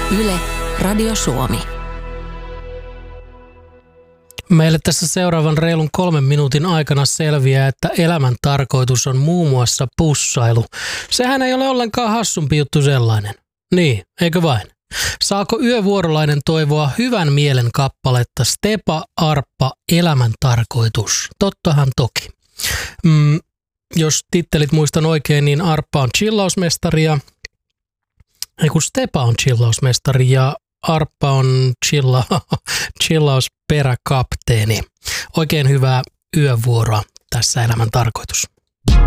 Yle, Radio Suomi. Meille tässä seuraavan reilun 3 minuutin aikana selviää, että elämän tarkoitus on muun muassa pussailu. Sehän ei ole ollenkaan hassumpi juttu sellainen. Niin, eikö vain? Saako yövuorolainen toivoa hyvän mielen kappaletta Stepa Arppa elämän tarkoitus? Tottahan toki. Jos tittelit muistan oikein, niin Arppa on chillausmestari Stepa on chillausmestari ja Arppa on chillausperäkapteeni. Oikein hyvää yövuoroa tässä elämän tarkoitus.